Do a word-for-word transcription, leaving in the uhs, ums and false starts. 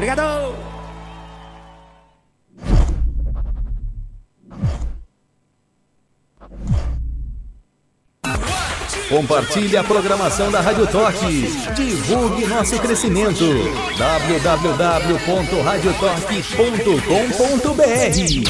Obrigado! Compartilhe a programação da Rádio Torque. Divulgue nosso crescimento. w w w ponto rádio torque ponto com ponto b r